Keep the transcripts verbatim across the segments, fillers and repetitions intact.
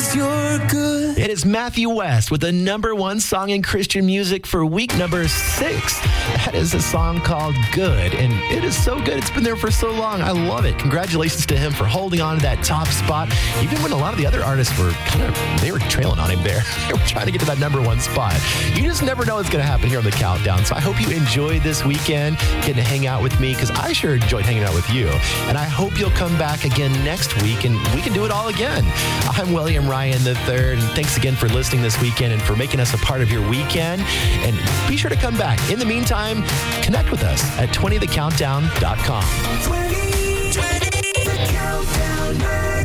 'cause you're good. It is Matthew West with the number one song in Christian music for week number six. That is a song called Good, and it is so good. It's been there for so long. I love it. Congratulations to him for holding on to that top spot, even when a lot of the other artists were kind of, they were trailing on him there. They were trying to get to that number one spot. You just never know what's going to happen here on the countdown. So I hope you enjoyed this weekend, getting to hang out with me, because I sure enjoyed hanging out with you. And I hope you'll come back again next week, and we can do it all again. I'm William Ryan the third, and thanks again for listening this weekend and for making us a part of your weekend. And be sure to come back. In the meantime, connect with us at twenty the countdown dot com. twenty, twenty, the Countdown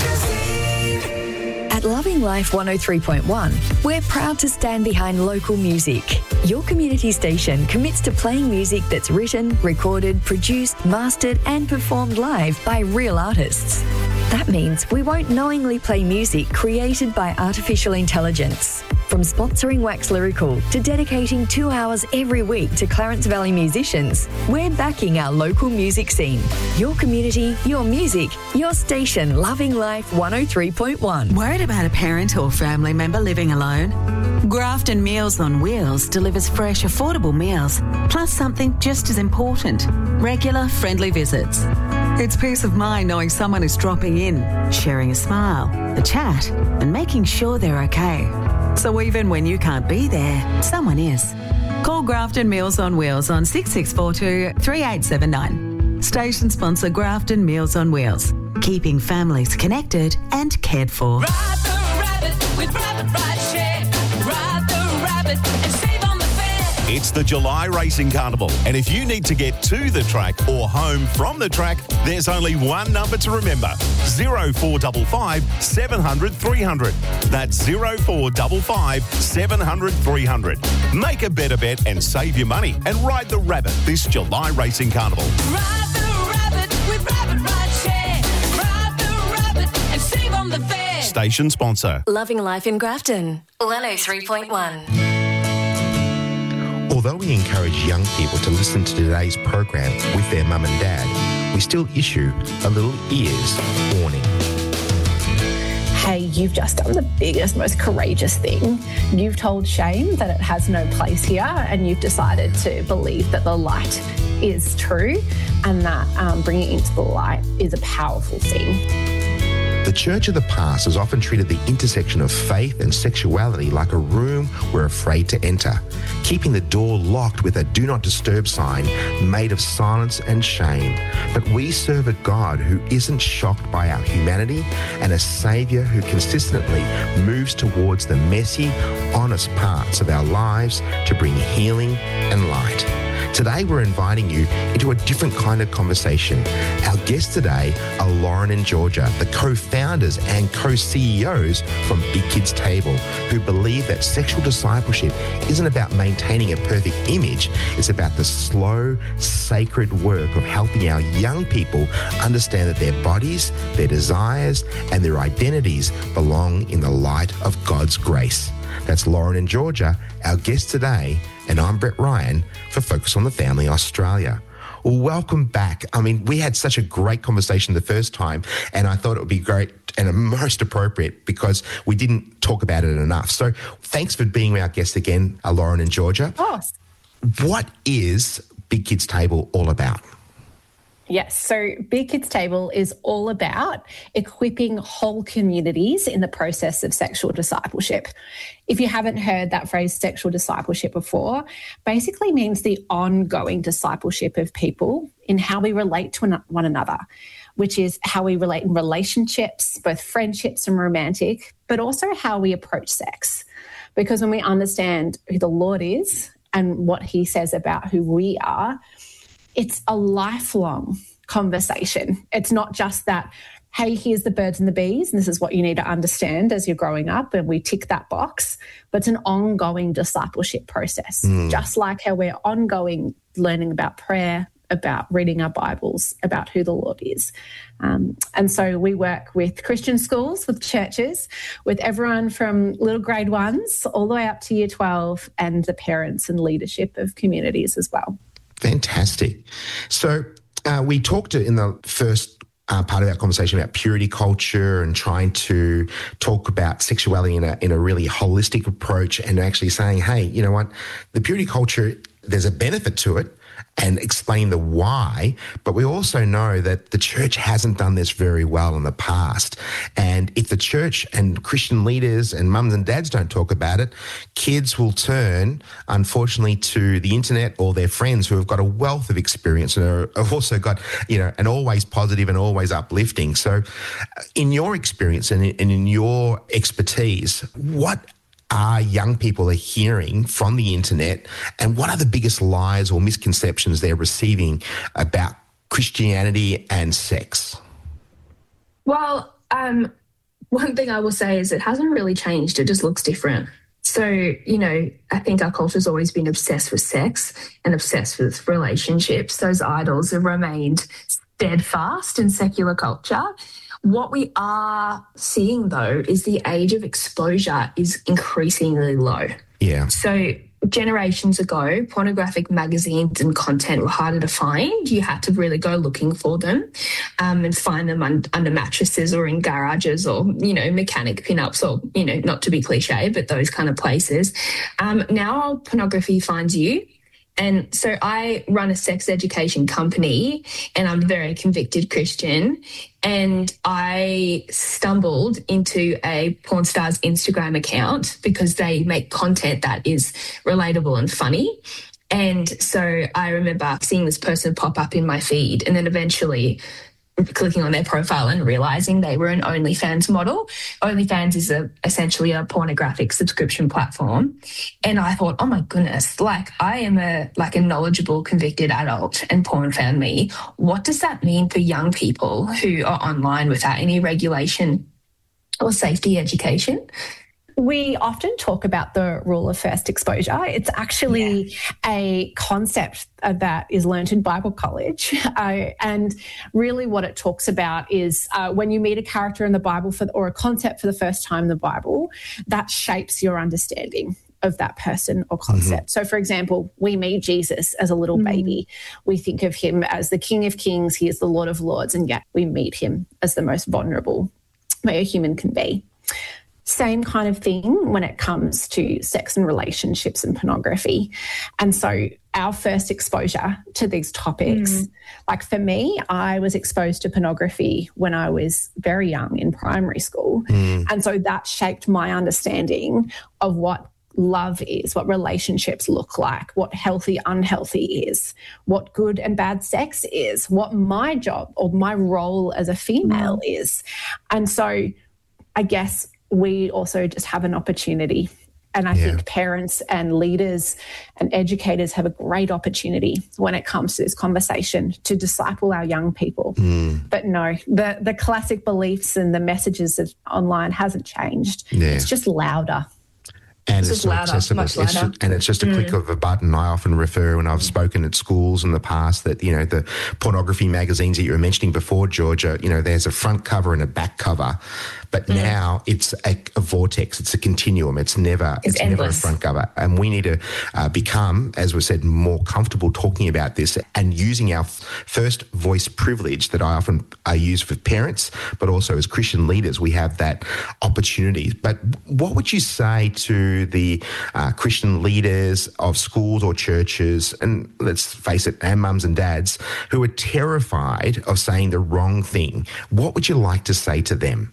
Magazine. At Loving Life one oh three point one, we're proud to stand behind local music. Your community station commits to playing music that's written, recorded, produced, mastered, and performed live by real artists. That means we won't knowingly play music created by artificial intelligence. From sponsoring Wax Lyrical to dedicating two hours every week to Clarence Valley musicians, we're backing our local music scene. Your community, your music, your station, Loving Life one oh three point one. Worried about a parent or family member living alone? Grafton Meals on Wheels delivers fresh, affordable meals, plus something just as important, regular, friendly visits. It's peace of mind knowing someone is dropping in, sharing a smile, a chat, and making sure they're okay. So even when you can't be there, someone is. Call Grafton Meals on Wheels on six six four two, three eight seven nine. Station sponsor Grafton Meals on Wheels, keeping families connected and cared for. Ride the rabbit with Rabbit Ride Share. Ride the rabbit and save on the fare. It's the July Racing Carnival, and if you need to get to the track or home from the track, there's only one number to remember: zero four five five, seven hundred, three hundred. That's zero four five five, seven hundred, three hundred. Make a better bet and save your money and ride the rabbit this July Racing Carnival. Ride the rabbit with Rabbit Ride Share. Ride the rabbit and save on the fare. Station sponsor. Loving Life in Grafton, one oh three point one. Although we encourage young people to listen to today's program with their mum and dad, we still issue a little ears warning. Hey, you've just done the biggest, most courageous thing. You've told shame that it has no place here, and you've decided to believe that the light is true, and that um, bringing it into the light is a powerful thing. The church of the past has often treated the intersection of faith and sexuality like a room we're afraid to enter, keeping the door locked with a do not disturb sign made of silence and shame. But we serve a God who isn't shocked by our humanity, and a Saviour who consistently moves towards the messy, honest parts of our lives to bring healing and light. Today, we're inviting you into a different kind of conversation. Our guests today are Lauren and Georgia, the co-founders and co-C E Os from Big Kids Table, who believe that sexual discipleship isn't about maintaining a perfect image. It's about the slow, sacred work of helping our young people understand that their bodies, their desires, and their identities belong in the light of God's grace. That's Lauren and Georgia, our guests today, and I'm Brett Ryan for Focus on the Family Australia. Well, welcome back. I mean, we had such a great conversation the first time, and I thought it would be great and most appropriate because we didn't talk about it enough. So thanks for being our guests again, uh, Lauren and Georgia. Of course. What is Big Kids Table all about? Yes, so Big Kids Table is all about equipping whole communities in the process of sexual discipleship. If you haven't heard that phrase sexual discipleship before, basically means the ongoing discipleship of people in how we relate to one another, which is how we relate in relationships, both friendships and romantic, but also how we approach sex. Because when we understand who the Lord is and what he says about who we are, it's a lifelong conversation. It's not just that, hey, here's the birds and the bees, and this is what you need to understand as you're growing up, and we tick that box. But it's an ongoing discipleship process, mm. just like how we're ongoing learning about prayer, about reading our Bibles, about who the Lord is. Um, and so we work with Christian schools, with churches, with everyone from little grade ones all the way up to year twelve, and the parents and leadership of communities as well. Fantastic. So uh, we talked in the first uh, part of our conversation about purity culture and trying to talk about sexuality in a in a really holistic approach, and actually saying, hey, you know what, the purity culture, there's a benefit to it, and explain the why. But we also know that the church hasn't done this very well in the past. And if the church and Christian leaders and mums and dads don't talk about it, kids will turn, unfortunately, to the internet or their friends who have got a wealth of experience and are, have also got, you know, an always positive and always uplifting. So in your experience and in, and in your expertise, what are young people are hearing from the internet, and what are the biggest lies or misconceptions they're receiving about Christianity and sex? Well, um, one thing I will say is it hasn't really changed. It just looks different. So, you know, I think our culture's always been obsessed with sex and obsessed with relationships. Those idols have remained steadfast in secular culture. What we are seeing, though, is the age of exposure is increasingly low. Yeah. So generations ago, pornographic magazines and content were harder to find. You had to really go looking for them um, and find them un- under mattresses or in garages or, you know, mechanic pinups or, you know, not to be cliche, but those kind of places. Um, now pornography finds you. And so I run a sex education company, and I'm a very convicted Christian, and I stumbled into a porn star's Instagram account because they make content that is relatable and funny. And so I remember seeing this person pop up in my feed, and then eventually clicking on their profile and realizing they were an OnlyFans model. OnlyFans is a, essentially a pornographic subscription platform. And I thought, oh my goodness, like I am a like a knowledgeable, convicted adult and porn found me. What does that mean for young people who are online without any regulation or safety education? We often talk about the rule of first exposure. It's actually yeah. a concept that is learnt in Bible college. Uh, and really what it talks about is uh, when you meet a character in the Bible for, or a concept for the first time in the Bible, that shapes your understanding of that person or concept. Mm-hmm. So, for example, we meet Jesus as a little mm-hmm. baby. We think of him as the King of Kings. He is the Lord of Lords. And yet we meet him as the most vulnerable way a human can be. Same kind of thing when it comes to sex and relationships and pornography. And so our first exposure to these topics, mm. like for me, I was exposed to pornography when I was very young in primary school. Mm. And so that shaped my understanding of what love is, what relationships look like, what healthy, unhealthy is, what good and bad sex is, what my job or my role as a female mm. is. And so I guess we also just have an opportunity. And I yeah. think parents and leaders and educators have a great opportunity when it comes to this conversation to disciple our young people. Mm. But no, the, the classic beliefs and the messages of online hasn't changed. Yeah. It's just louder. And it's, it's just louder, accessible. much louder. It's just, and it's just a mm. click of a button. I often refer when I've spoken at schools in the past that, you know, the pornography magazines that you were mentioning before, Georgia, you know, there's a front cover and a back cover. But mm. now it's a, a vortex. It's a continuum. It's never it's, it's never a front cover. And we need to uh, become, as we said, more comfortable talking about this and using our f- first voice privilege that I often I use for parents, but also as Christian leaders, we have that opportunity. But what would you say to the uh, Christian leaders of schools or churches, and let's face it, and mums and dads, who are terrified of saying the wrong thing? What would you like to say to them?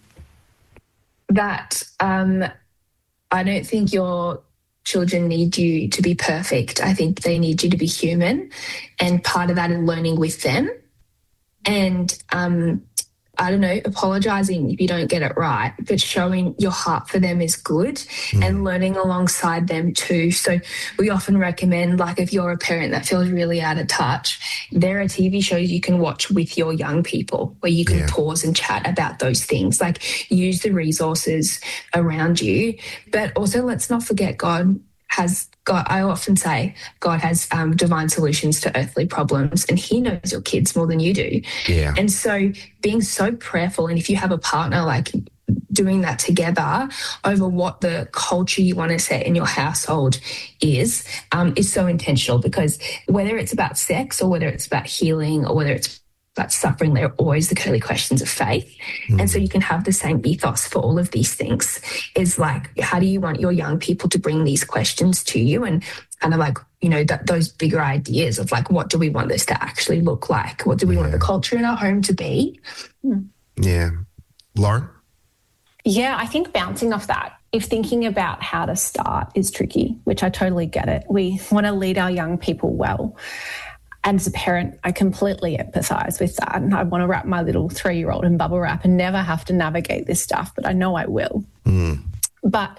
That um, I don't think your children need you to be perfect. I think they need you to be human, and part of that is learning with them. And um, I don't know, apologising if you don't get it right, but showing your heart for them is good mm. and learning alongside them too. So we often recommend, like if you're a parent that feels really out of touch, there are T V shows you can watch with your young people where you can yeah. pause and chat about those things, like use the resources around you. But also let's not forget God has God, I often say God has um, divine solutions to earthly problems, and he knows your kids more than you do. Yeah. And so being so prayerful, and if you have a partner, like doing that together over what the culture you want to set in your household is, um, is so intentional, because whether it's about sex or whether it's about healing or whether it's that's suffering, they're always the curly questions of faith. Mm. And so you can have the same ethos for all of these things. Is like, how do you want your young people to bring these questions to you? And kind of like, you know, that those bigger ideas of like, what do we want this to actually look like? What do we yeah. want the culture in our home to be? Mm. Yeah. Lauren? Yeah, I think bouncing off that, if thinking about how to start is tricky, which I totally get it. We want to lead our young people well. And as a parent, I completely empathise with that. And I want to wrap my little three-year-old in bubble wrap and never have to navigate this stuff, but I know I will. Mm. But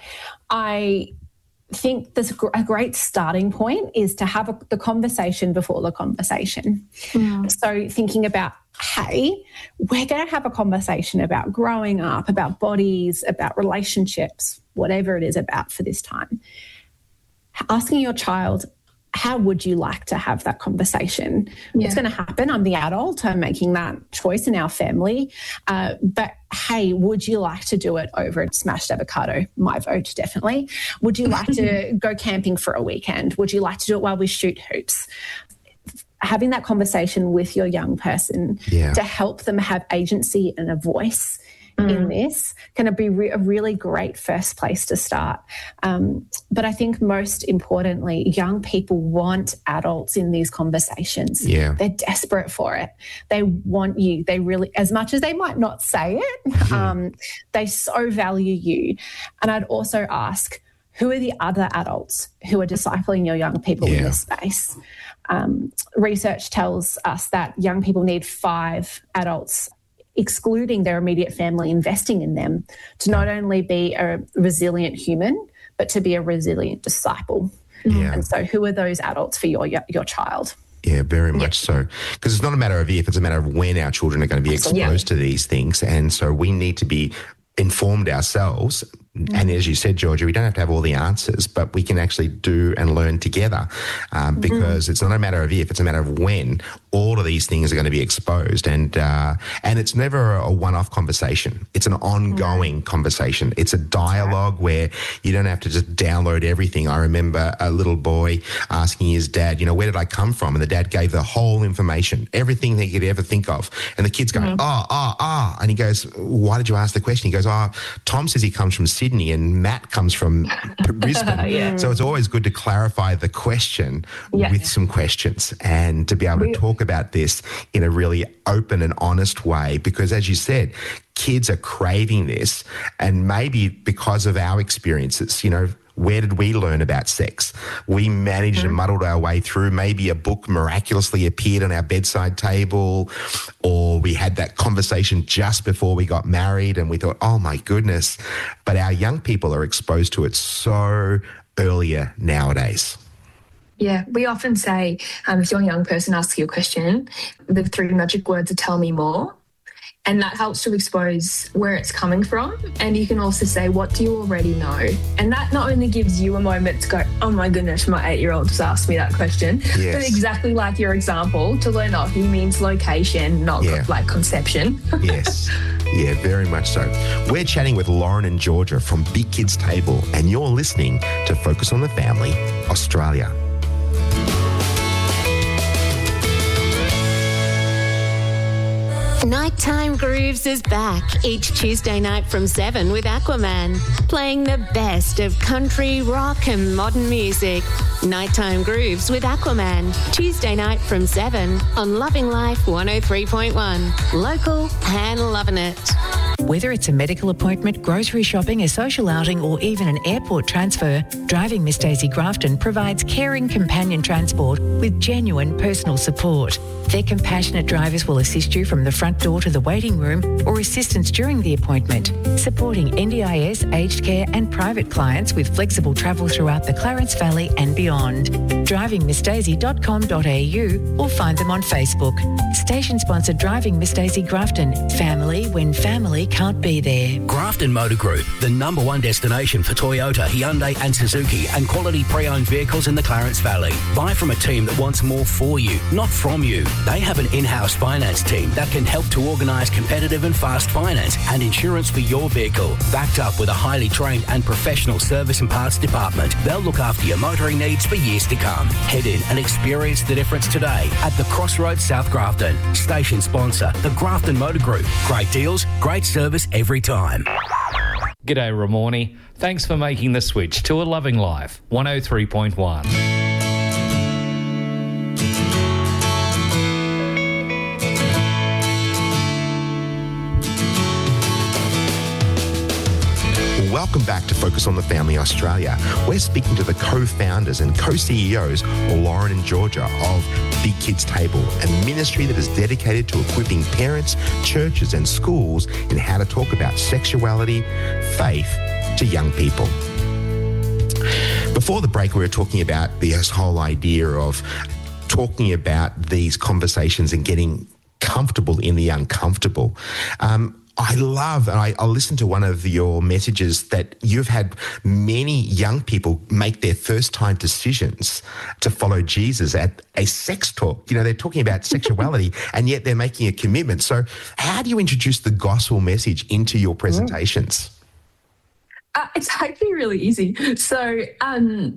I think there's a great starting point is to have a, the conversation before the conversation. Mm. So thinking about, hey, we're going to have a conversation about growing up, about bodies, about relationships, whatever it is about for this time. Asking your child, how would you like to have that conversation? Yeah. What's going to happen? I'm the adult. I'm making that choice in our family. Uh, but, hey, would you like to do it over smashed avocado? My vote, definitely. Would you like to go camping for a weekend? Would you like to do it while we shoot hoops? Having that conversation with your young person yeah. to help them have agency and a voice Mm. in this can be re- a really great first place to start. Um, but I think most importantly, young people want adults in these conversations. Yeah. They're desperate for it. They want you. They really, as much as they might not say it, mm-hmm. um, they so value you. And I'd also ask, who are the other adults who are discipling your young people yeah. in this space? Um, research tells us that young people need five adults, excluding their immediate family, investing in them to not only be a resilient human, but to be a resilient disciple. Yeah. And so who are those adults for your your child? Yeah, very much so. Because it's not a matter of if, it's a matter of when our children are going to be exposed yeah. to these things. And so we need to be informed ourselves. Mm. And as you said, Georgia, we don't have to have all the answers, but we can actually do and learn together um, because mm. it's not a matter of if, it's a matter of when all of these things are going to be exposed. And uh, and it's never a one-off conversation. It's an ongoing mm. conversation. It's a dialogue right. where you don't have to just download everything. I remember a little boy asking his dad, you know, where did I come from? And the dad gave the whole information, everything that he could ever think of. And the kid's going, mm. oh, oh, oh. And he goes, why did you ask the question? He goes, oh, Tom says he comes from Sydney and Matt comes from Brisbane. yeah. So it's always good to clarify the question yeah. with some questions and to be able to talk about this in a really open and honest way, because as you said, kids are craving this, and maybe because of our experiences, you know, where did we learn about sex? We managed mm-hmm. and muddled our way through. Maybe a book miraculously appeared on our bedside table, or we had that conversation just before we got married and we thought, oh my goodness. But our young people are exposed to it so earlier nowadays. Yeah, we often say um, if your young person asks you a question, the three magic words are tell me more. And that helps to expose where it's coming from. And you can also say, what do you already know? And that not only gives you a moment to go, oh my goodness, my eight-year-old just asked me that question, yes. but exactly like your example, to learn, oh, he means location, not yeah. like conception. Yes, yeah, very much so. We're chatting with Lauren and Georgia from Big Kids Table, and you're listening to Focus on the Family, Australia. Nighttime Grooves is back each Tuesday night from seven with Aquaman, playing the best of country, rock and modern music. Nighttime Grooves with Aquaman, Tuesday night from seven on Loving Life one oh three point one. Local and loving it. Whether it's a medical appointment, grocery shopping, a social outing or even an airport transfer, Driving Miss Daisy Grafton provides caring companion transport with genuine personal support. Their compassionate drivers will assist you from the front door to the waiting room or assistance during the appointment, supporting N D I S, aged care and private clients with flexible travel throughout the Clarence Valley and beyond. driving miss daisy dot com dot a u or find them on Facebook. Station sponsored Driving Miss Daisy Grafton. Family when family comes can't be there. Grafton Motor Group, the number one destination for Toyota, Hyundai and Suzuki and quality pre-owned vehicles in the Clarence Valley. Buy from a team that wants more for you, not from you. They have an in-house finance team that can help to organise competitive and fast finance and insurance for your vehicle, backed up with a highly trained and professional service and parts department. They'll look after your motoring needs for years to come. Head in and experience the difference today at the Crossroads South Grafton. Station sponsor, the Grafton Motor Group. Great deals, great service every time. G'day, Ramornie. Thanks for making the switch to A Loving Life, one oh three point one. Welcome back to Focus on the Family Australia. We're speaking to the co-founders and co-C E Os, Lauren and Georgia, of Big Kids Table, a ministry that is dedicated to equipping parents, churches and schools in how to talk about sexuality, faith to young people. Before the break, we were talking about this whole idea of talking about these conversations and getting comfortable in the uncomfortable. Um, I love, and I, I listened to one of your messages that you've had many young people make their first time decisions to follow Jesus at a sex talk. You know, they're talking about sexuality and yet they're making a commitment. So how do you introduce the gospel message into your presentations? Uh, it's actually really easy. So um,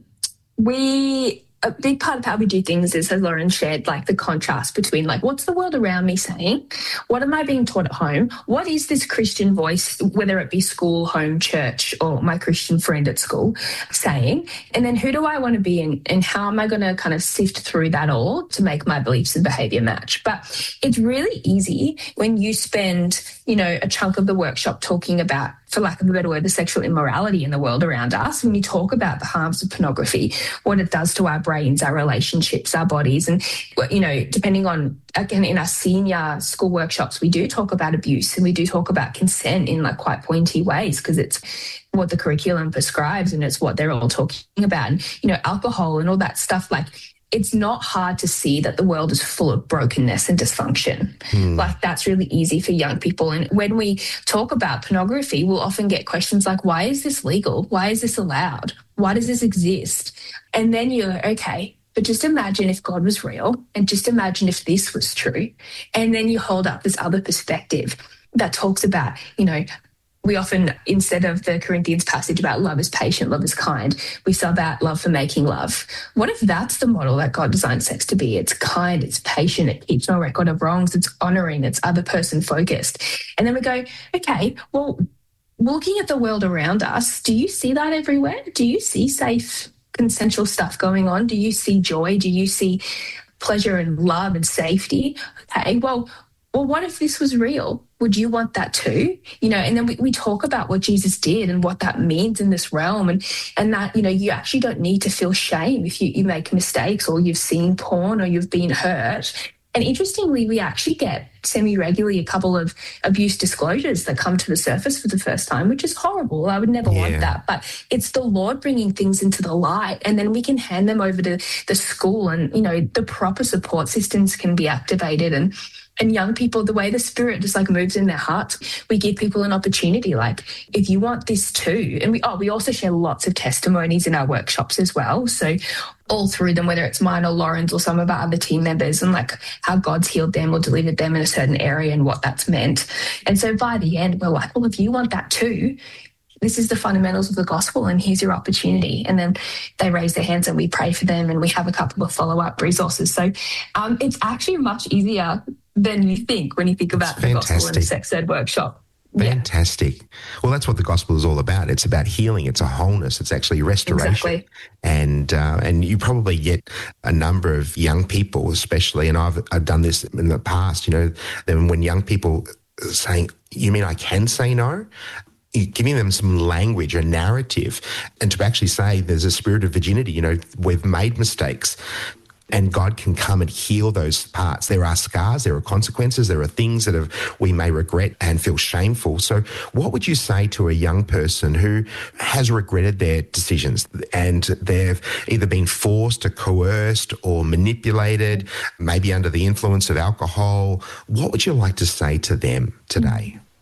we... A big part of how we do things is, as Lauren shared, like the contrast between like, what's the world around me saying? What am I being taught at home? What is this Christian voice, whether it be school, home, church, or my Christian friend at school saying? And then who do I want to be in, and how am I going to kind of sift through that all to make my beliefs and behavior match? But it's really easy when you spend, you know, a chunk of the workshop talking about, for lack of a better word, the sexual immorality in the world around us. When you talk about the harms of pornography, what it does to our brains, our relationships, our bodies. And, you know, depending on, again, in our senior school workshops, we do talk about abuse and we do talk about consent in like quite pointy ways because it's what the curriculum prescribes and it's what they're all talking about. And, you know, alcohol and all that stuff, like, it's not hard to see that the world is full of brokenness and dysfunction. Hmm. Like, that's really easy for young people. And when we talk about pornography, we'll often get questions like, why is this legal? Why is this allowed? Why does this exist? And then you're, okay, but just imagine if God was real and just imagine if this was true. And then you hold up this other perspective that talks about, you know, we often, instead of the Corinthians passage about love is patient, love is kind, we saw that love for making love. What if that's the model that God designed sex to be? It's kind, it's patient, it keeps no record of wrongs, it's honouring, it's other person focused. And then we go, okay, well, looking at the world around us, do you see that everywhere? Do you see safe, consensual stuff going on? Do you see joy? Do you see pleasure and love and safety? Okay, well, well, what if this was real? Would you want that too? You know, and then we, we talk about what Jesus did and what that means in this realm, and and that, you know, you actually don't need to feel shame if you, you make mistakes or you've seen porn or you've been hurt. And interestingly, we actually get semi-regularly a couple of abuse disclosures that come to the surface for the first time, which is horrible. I would never yeah. want that. But it's the Lord bringing things into the light, and then we can hand them over to the school, and, you know, the proper support systems can be activated. And And young people, the way the Spirit just like moves in their hearts, we give people an opportunity. Like, if you want this too, and we oh, we also share lots of testimonies in our workshops as well. So all through them, whether it's mine or Lauren's or some of our other team members, and like how God's healed them or delivered them in a certain area and what that's meant. And so by the end, we're like, well, if you want that too, this is the fundamentals of the gospel and here's your opportunity. And then they raise their hands and we pray for them, and we have a couple of follow-up resources. So um, it's actually much easier than you think when you think about the gospel in a sex ed workshop. Fantastic. Yeah. Well, that's what the gospel is all about. It's about healing. It's a wholeness. It's actually restoration. Exactly. And uh, and you probably get a number of young people, especially, and I've I've done this in the past, you know, then when young people are saying, you mean I can say no? You're giving them some language, a narrative, and to actually say there's a spirit of virginity, you know, we've made mistakes. And God can come and heal those parts. There are scars, there are consequences, there are things that have, we may regret and feel shameful. So what would you say to a young person who has regretted their decisions and they've either been forced or coerced or manipulated, maybe under the influence of alcohol? What would you like to say to them today?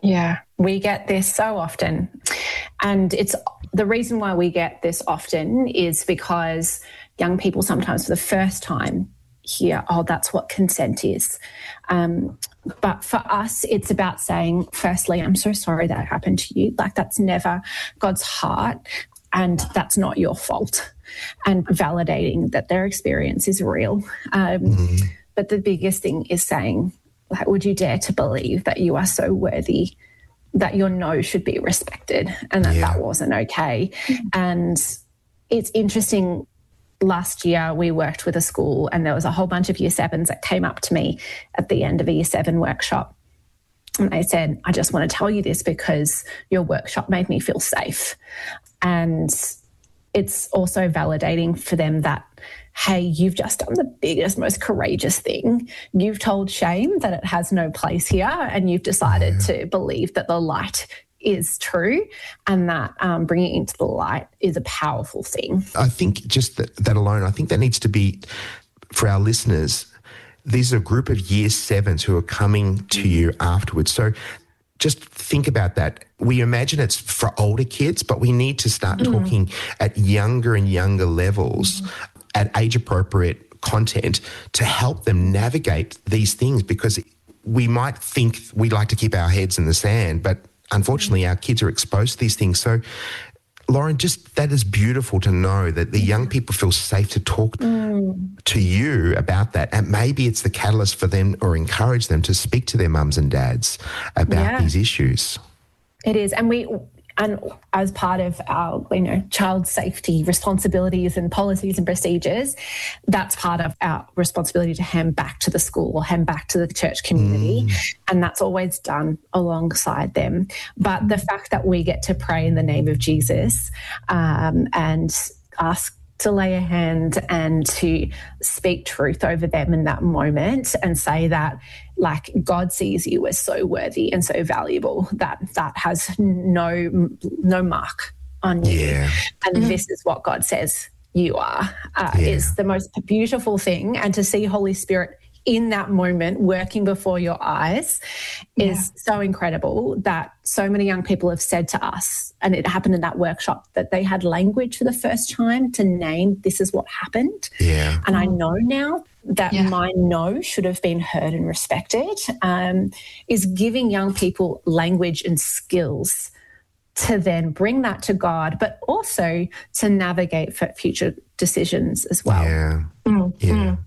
Yeah, we get this so often. And it's the reason why we get this often is because young people sometimes for the first time hear, oh, that's what consent is. Um, but for us, it's about saying, firstly, I'm so sorry that happened to you. Like, that's never God's heart and that's not your fault. And validating that their experience is real. Um, mm. But the biggest thing is saying, like, would you dare to believe that you are so worthy that your no should be respected and that yeah. that wasn't okay? And it's interesting. Last year we worked with a school and there was a whole bunch of year sevens that came up to me at the end of a year seven workshop. And they said, I just want to tell you this because your workshop made me feel safe. And it's also validating for them that, hey, you've just done the biggest, most courageous thing. You've told shame that it has no place here and you've decided yeah. to believe that the light is true and that um, bringing it into the light is a powerful thing. I think just that, that alone, I think that needs to be, for our listeners, these are a group of year sevens who are coming to you afterwards. So just think about that. We imagine it's for older kids, but we need to start mm. talking at younger and younger levels, mm. at age-appropriate content to help them navigate these things, because we might think we like to keep our heads in the sand, but unfortunately, our kids are exposed to these things. So, Lauren, just that is beautiful to know that the young people feel safe to talk mm. to you about that. And maybe it's the catalyst for them or encourage them to speak to their mums and dads about yeah. these issues. It is. And we... And as part of our, you know, child safety responsibilities and policies and procedures, that's part of our responsibility to hand back to the school or hand back to the church community. Mm. And that's always done alongside them. But the fact that we get to pray in the name of Jesus um, and ask to lay a hand and to speak truth over them in that moment and say that, like, God sees you as so worthy and so valuable that that has no no mark on you. Yeah. And mm-hmm. this is what God says you are. Uh, yeah. Is the most beautiful thing. And to see Holy Spirit in that moment working before your eyes is yeah. so incredible that so many young people have said to us, and it happened in that workshop, that they had language for the first time to name this is what happened. Yeah. And I know now that yeah. my no should have been heard and respected, um, is giving young people language and skills to then bring that to God, but also to navigate for future decisions as well. Yeah. Mm. Yeah. Mm.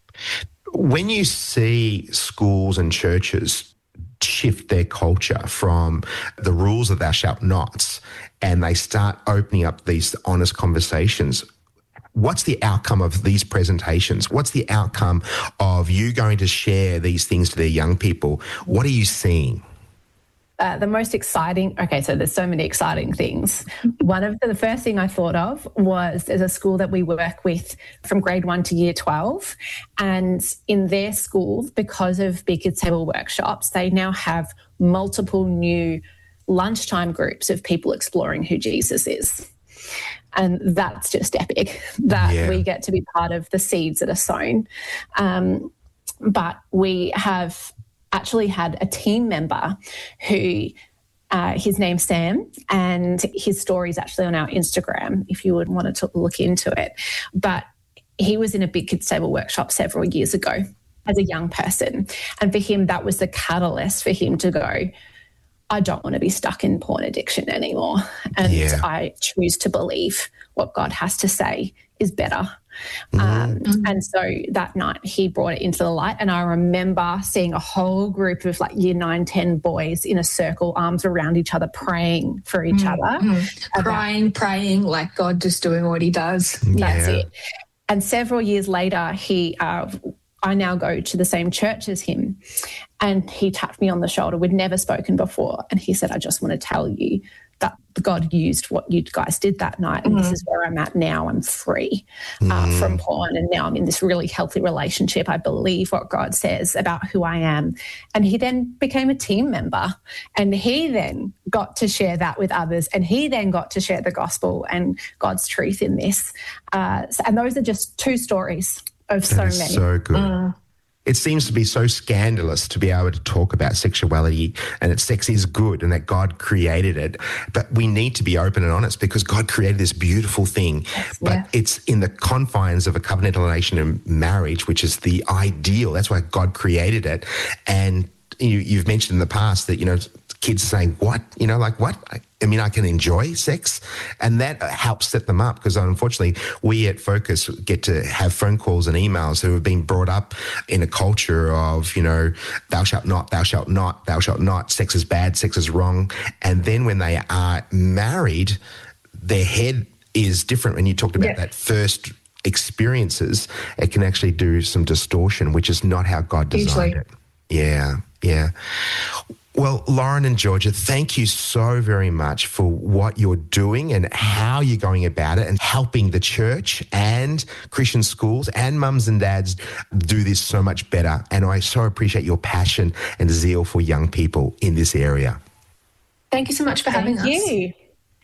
When you see schools and churches shift their culture from the rules of thou shalt nots and they start opening up these honest conversations, what's the outcome of these presentations? What's the outcome of you going to share these things to their young people? What are you seeing? Uh, the most exciting, okay, so there's so many exciting things. One of the, the first thing I thought of was there's a school that we work with from grade one to year twelve. And in their school, because of Big Kids Table workshops, they now have multiple new lunchtime groups of people exploring who Jesus is. And that's just epic that yeah. we get to be part of the seeds that are sown. Um, but we have actually had a team member who, uh, his name's Sam, and his story is actually on our Instagram if you would want to look into it. But he was in a Big Kids Table workshop several years ago as a young person. And for him, that was the catalyst for him to go, I don't want to be stuck in porn addiction anymore. And yeah. I choose to believe what God has to say is better. Mm. Um, and so that night he brought it into the light, and I remember seeing a whole group of like year nine, ten boys in a circle, arms around each other, praying for each mm. other. Mm. About, Crying, praying, like God just doing what he does. That's yeah. it. And several years later, he, uh, I now go to the same church as him, and he tapped me on the shoulder. We'd never spoken before. And he said, I just want to tell you that God used what you guys did that night, and mm. this is where I'm at now. I'm free uh, mm. from porn, and now I'm in this really healthy relationship. I believe what God says about who I am. And he then became a team member, and he then got to share that with others, and he then got to share the gospel and God's truth in this. Uh, and those are just two stories of that so is many. So good. Mm. It seems to be so scandalous to be able to talk about sexuality and that sex is good and that God created it. But we need to be open and honest because God created this beautiful thing. Yes, but yeah. It's in the confines of a covenantal relation and marriage, which is the ideal. That's why God created it. And you, you've mentioned in the past that, you know, kids are saying, what? You know, like what? I mean, I can enjoy sex, and that helps set them up because unfortunately we at Focus get to have phone calls and emails who have been brought up in a culture of, you know, thou shalt not, thou shalt not, thou shalt not, sex is bad, sex is wrong. And then when they are married, their head is different. When you talked about yeah. that first experiences, it can actually do some distortion, which is not how God designed Usually. it. Yeah, yeah. Well, Lauren and Georgia, thank you so very much for what you're doing and how you're going about it and helping the church and Christian schools and mums and dads do this so much better. And I so appreciate your passion and zeal for young people in this area. Thank you so much for having Thank us. you.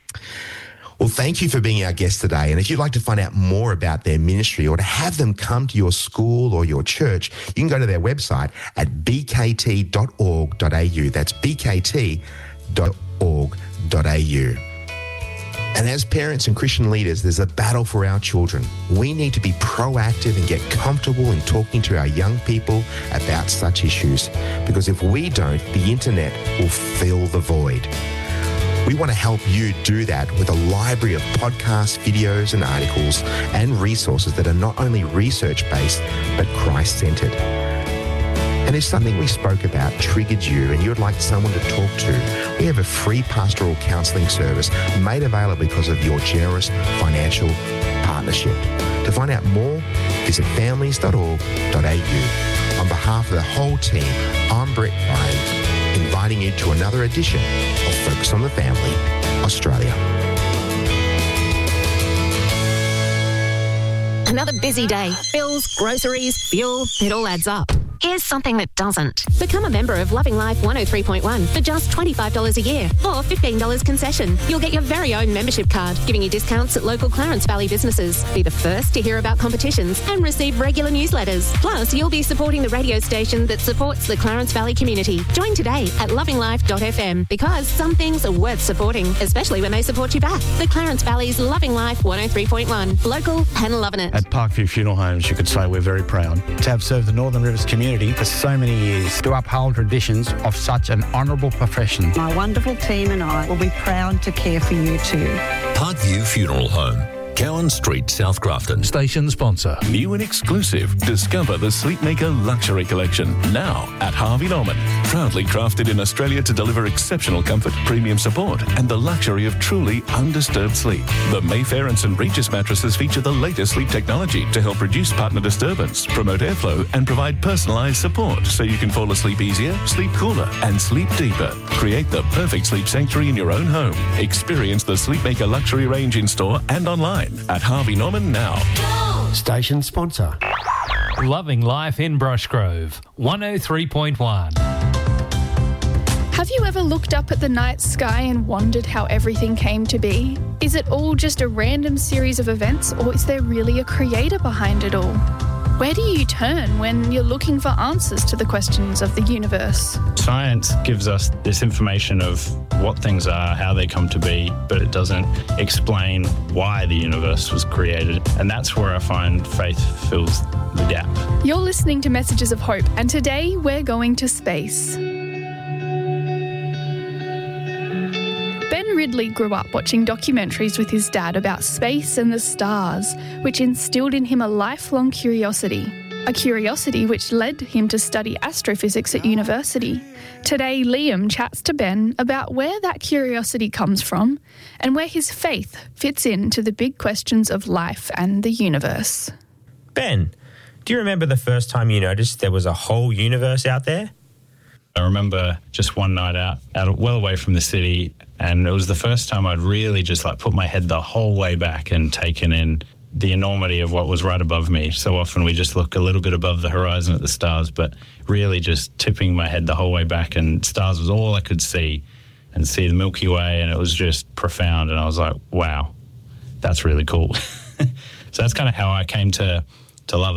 Well, thank you for being our guest today. And if you'd like to find out more about their ministry or to have them come to your school or your church, you can go to their website at b k t dot org dot a u. That's b k t dot org dot a u. And as parents and Christian leaders, there's a battle for our children. We need to be proactive and get comfortable in talking to our young people about such issues. Because if we don't, the internet will fill the void. We want to help you do that with a library of podcasts, videos and articles and resources that are not only research-based, but Christ-centered. And if something we spoke about triggered you and you'd like someone to talk to, we have a free pastoral counselling service made available because of your generous financial partnership. To find out more, visit families dot org dot a u. On behalf of the whole team, I'm Brett Ryan, inviting you to another edition of Focus on the Family, Australia. Another busy day. Bills, groceries, fuel, it all adds up. Here's something that doesn't. Become a member of Loving Life one oh three point one for just twenty-five dollars a year or fifteen dollars concession. You'll get your very own membership card, giving you discounts at local Clarence Valley businesses. Be the first to hear about competitions and receive regular newsletters. Plus, you'll be supporting the radio station that supports the Clarence Valley community. Join today at loving life dot f m because some things are worth supporting, especially when they support you back. The Clarence Valley's Loving Life one oh three point one. Local and loving it. At Parkview Funeral Homes, you could say we're very proud to have served the Northern Rivers community for so many years, to uphold traditions of such an honourable profession. My wonderful team and I will be proud to care for you too. Parkview Funeral Home, Cowan Street, South Grafton. Station sponsor. New and exclusive. Discover the Sleepmaker Luxury Collection now at Harvey Norman. Proudly crafted in Australia to deliver exceptional comfort, premium support, and the luxury of truly undisturbed sleep. The Mayfair and St Regis mattresses feature the latest sleep technology to help reduce partner disturbance, promote airflow, and provide personalised support so you can fall asleep easier, sleep cooler, and sleep deeper. Create the perfect sleep sanctuary in your own home. Experience the Sleepmaker Luxury range in store and online at Harvey Norman now. Station sponsor. Loving Life in Brushgrove, one oh three point one. Have you ever looked up at the night sky and wondered how everything came to be? Is it all just a random series of events, or is there really a creator behind it all? Where do you turn when you're looking for answers to the questions of the universe? Science gives us this information of what things are, how they come to be, but it doesn't explain why the universe was created. And that's where I find faith fills the gap. You're listening to Messages of Hope, and today we're going to space. Ben Ridley grew up watching documentaries with his dad about space and the stars, which instilled in him a lifelong curiosity. A curiosity which led him to study astrophysics at university. Today, Liam chats to Ben about where that curiosity comes from and where his faith fits into the big questions of life and the universe. Ben, do you remember the first time you noticed there was a whole universe out there? I remember just one night out, out well away from the city, and it was the first time I'd really just like put my head the whole way back and taken in the enormity of what was right above me. So often we just look a little bit above the horizon at the stars, but really just tipping my head the whole way back, and stars was all I could see, and see the Milky Way, and it was just profound. And I was like, wow, that's really cool. So that's kind of how I came to, to love it.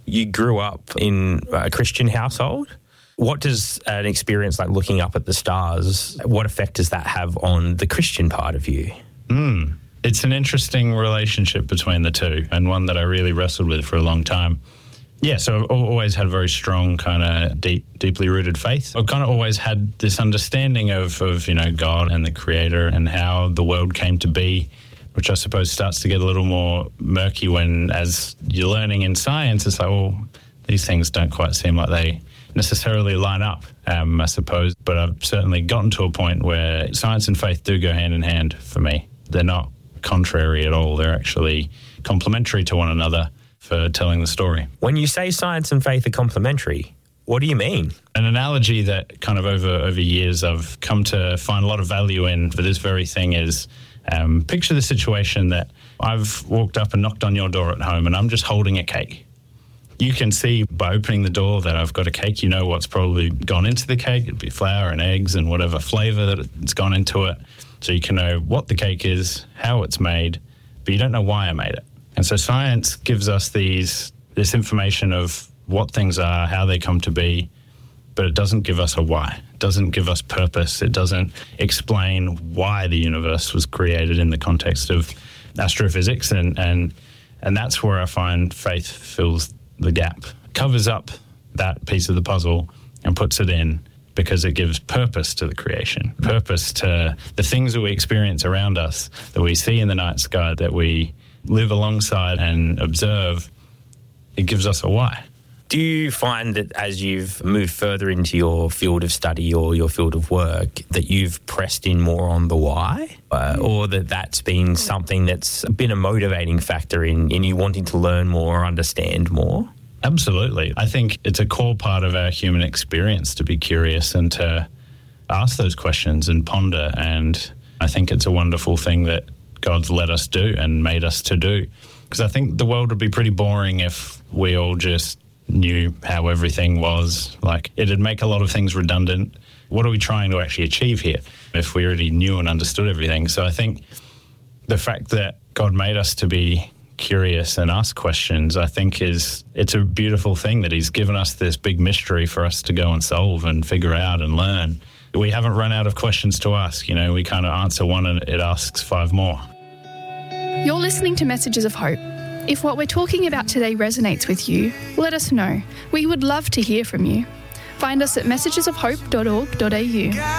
You grew up in a Christian household. What does an experience like looking up at the stars, what effect does that have on the Christian part of you? Mm. It's an interesting relationship between the two, and one that I really wrestled with for a long time. Yeah, so I've always had a very strong kind of deep, deeply rooted faith. I've kind of always had this understanding of, of, you know, God and the Creator and how the world came to be, which I suppose starts to get a little more murky when, as you're learning in science, it's like, well, these things don't quite seem like they necessarily line up, um, I suppose. But I've certainly gotten to a point where science and faith do go hand in hand for me. They're not contrary at all. They're actually complementary to one another for telling the story. When you say science and faith are complementary, what do you mean? An analogy that kind of over, over years I've come to find a lot of value in for this very thing is um, picture the situation that I've walked up and knocked on your door at home and I'm just holding a cake. You can see by opening the door that I've got a cake. You know what's probably gone into the cake. It'd be flour and eggs and whatever flavour that it's gone into it. So you can know what the cake is, how it's made, but you don't know why I made it. And so science gives us these this information of what things are, how they come to be, but it doesn't give us a why. It doesn't give us purpose. It doesn't explain why the universe was created in the context of astrophysics. And, and, and that's where I find faith fills the gap, covers up that piece of the puzzle and puts it in, because it gives purpose to the creation, purpose to the things that we experience around us, that we see in the night sky, that we live alongside and observe. It gives us a why. Do you find that as you've moved further into your field of study or your field of work that you've pressed in more on the why, uh, or that that's been something that's been a motivating factor in, in you wanting to learn more or understand more? Absolutely. I think it's a core part of our human experience to be curious and to ask those questions and ponder. And I think it's a wonderful thing that God's let us do and made us to do. Because I think the world would be pretty boring if we all just knew how everything was. Like, it'd make a lot of things redundant. What are we trying to actually achieve here if we already knew and understood everything? So I think the fact that God made us to be curious and ask questions, I think is, it's a beautiful thing that he's given us this big mystery for us to go and solve and figure out and learn. We haven't run out of questions to ask. You know, we kind of answer one and it asks five more. You're listening to Messages of Hope. If what we're talking about today resonates with you, let us know. We would love to hear from you. Find us at messages of hope dot org dot a u.